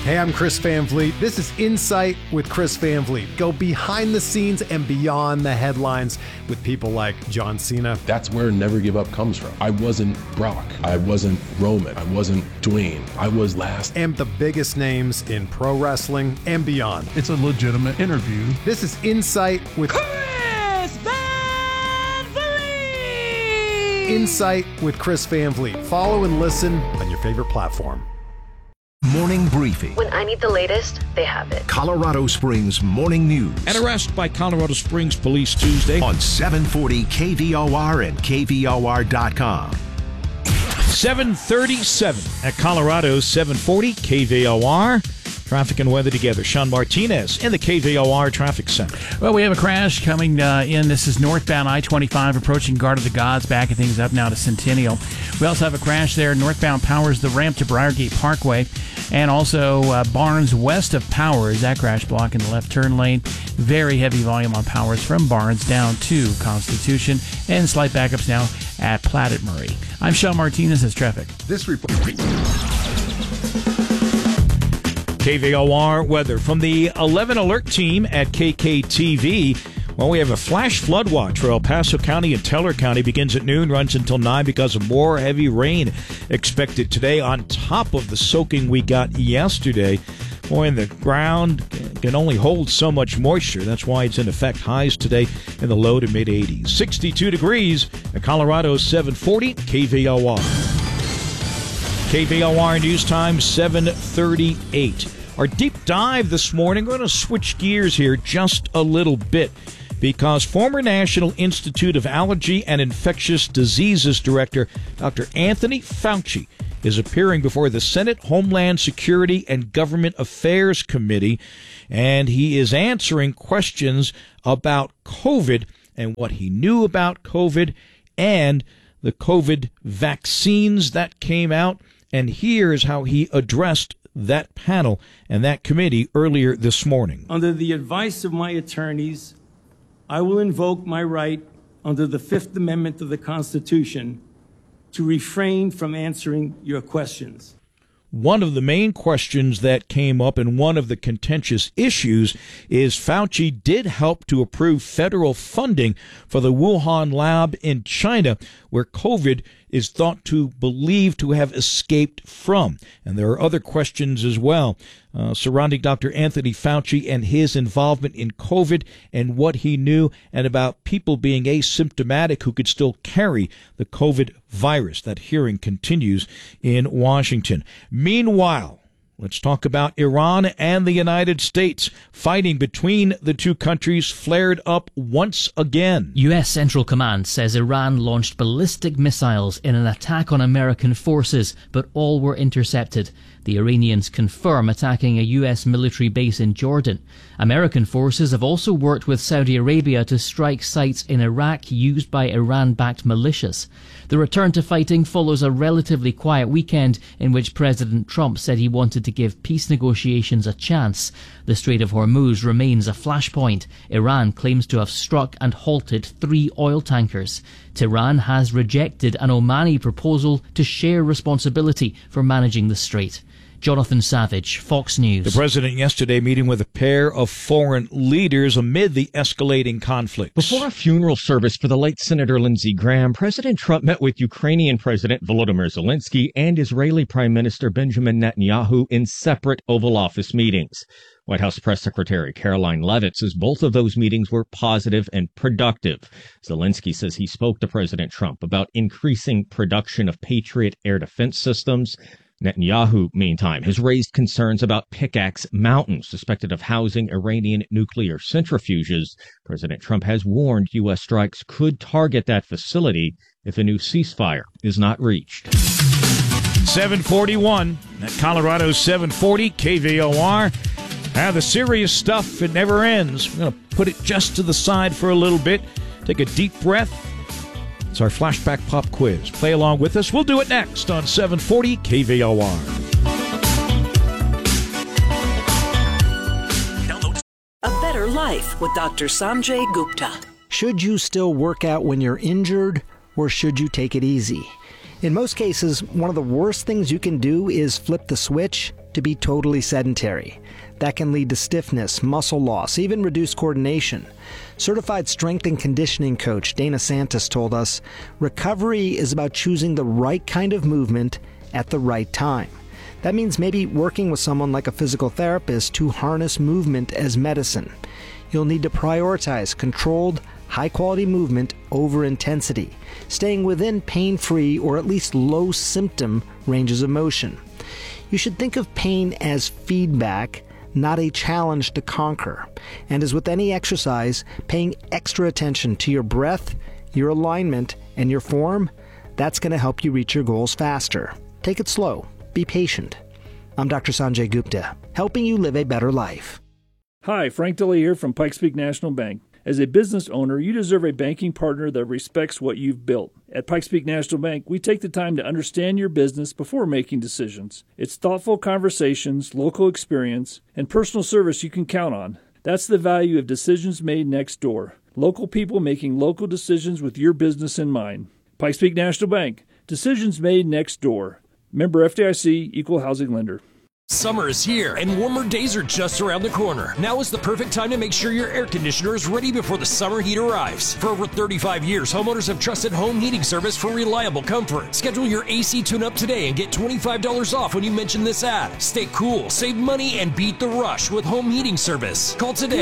Hey, I'm Chris Van Vliet. This is Insight with Chris Van Vliet. Go behind the scenes and beyond the headlines with people like John Cena. That's where Never Give Up comes from. I wasn't Brock. I wasn't Roman. I wasn't Dwayne. I was last. And the biggest names in pro wrestling and beyond. It's a legitimate interview. This is Insight with Chris Van Vliet. Insight with Chris Van Vliet. Follow and listen on your favorite platform. Morning Briefing. When I need the latest, they have it. Colorado Springs Morning News. An arrest by Colorado Springs Police Tuesday On 740 KVOR and KVOR.com. 7:37 at Colorado's 740 KVOR. Traffic and weather together. Sean Martinez in the KVOR Traffic Center. Well, we have a crash coming in. This is northbound I-25 approaching Guard of the Gods, backing things up now to Centennial. We also have a crash there. Northbound Powers, the ramp to Briargate Parkway, and also Barnes west of Powers. That crash blocking the left turn lane. Very heavy volume on Powers from Barnes down to Constitution, and slight backups now at Platt at Murray. I'm Sean Martinez as traffic. This report. KVOR weather from the 11 Alert team at KKTV. Well, we have a flash flood watch for El Paso County and Teller County. Begins at noon, runs until 9 because of more heavy rain expected today on top of the soaking we got yesterday. Boy, and the ground can only hold so much moisture. That's why it's in effect. Highs today in the low to mid-80s. 62 degrees at Colorado's 740 KVOR. KVOR News Time, 7:38. Our deep dive this morning, we're going to switch gears here just a little bit because former National Institute of Allergy and Infectious Diseases Director Dr. Anthony Fauci is appearing before the Senate Homeland Security and Government Affairs Committee, and he is answering questions about COVID and what he knew about COVID and the COVID vaccines that came out. And here's how he addressed that panel and that committee earlier this morning. Under the advice of my attorneys, I will invoke my right under the Fifth Amendment of the Constitution to refrain from answering your questions. One of the main questions that came up and one of the contentious issues is Fauci did help to approve federal funding for the Wuhan lab in China, where COVID is thought to believe to have escaped from. And there are other questions as well surrounding Dr. Anthony Fauci and his involvement in COVID and what he knew and about people being asymptomatic who could still carry the COVID virus. That hearing continues in Washington. Meanwhile, let's talk about Iran and the United States. Fighting between the two countries flared up once again. U.S. Central Command says Iran launched ballistic missiles in an attack on American forces, but all were intercepted. The Iranians confirm attacking a U.S. military base in Jordan. American forces have also worked with Saudi Arabia to strike sites in Iraq used by Iran-backed militias. The return to fighting follows a relatively quiet weekend in which President Trump said he wanted to give peace negotiations a chance. The Strait of Hormuz remains a flashpoint. Iran claims to have struck and halted 3 oil tankers. Tehran has rejected an Omani proposal to share responsibility for managing the strait. Jonathan Savage, Fox News. The president yesterday meeting with a pair of foreign leaders amid the escalating conflicts. Before a funeral service for the late Senator Lindsey Graham, President Trump met with Ukrainian President Volodymyr Zelensky and Israeli Prime Minister Benjamin Netanyahu in separate Oval Office meetings. White House Press Secretary Caroline Leavitt says both of those meetings were positive and productive. Zelensky says he spoke to President Trump about increasing production of Patriot air defense systems. Netanyahu, meantime, has raised concerns about Pickaxe Mountain, suspected of housing Iranian nuclear centrifuges. President Trump has warned U.S. strikes could target that facility if a new ceasefire is not reached. 741 at Colorado's 740 KVOR. The serious stuff, it never ends. We're going to put it just to the side for a little bit. Take a deep breath. It's our flashback pop quiz. Play along with us. We'll do it next on 740 KVOR. A better life with Dr. Sanjay Gupta. Should you still work out when you're injured, or should you take it easy? In most cases, one of the worst things you can do is flip the switch to be totally sedentary. That can lead to stiffness, muscle loss, even reduced coordination. Certified strength and conditioning coach Dana Santos told us, recovery is about choosing the right kind of movement at the right time. That means maybe working with someone like a physical therapist to harness movement as medicine. You'll need to prioritize controlled, high-quality movement over intensity, staying within pain-free or at least low-symptom ranges of motion. You should think of pain as feedback, not a challenge to conquer. And as with any exercise, paying extra attention to your breath, your alignment, and your form, that's going to help you reach your goals faster. Take it slow. Be patient. I'm Dr. Sanjay Gupta, helping you live a better life. Hi, Frank DeLay here from Pikes Peak National Bank. As a business owner, you deserve a banking partner that respects what you've built. At Pikes Peak National Bank, we take the time to understand your business before making decisions. It's thoughtful conversations, local experience, and personal service you can count on. That's the value of decisions made next door. Local people making local decisions with your business in mind. Pikes Peak National Bank. Decisions made next door. Member FDIC, Equal Housing Lender. Summer is here, and warmer days are just around the corner. Now is the perfect time to make sure your air conditioner is ready before the summer heat arrives. For over 35 years, homeowners have trusted Home Heating Service for reliable comfort. Schedule your AC tune-up today and get $25 off when you mention this ad. Stay cool, save money, and beat the rush with Home Heating Service. Call today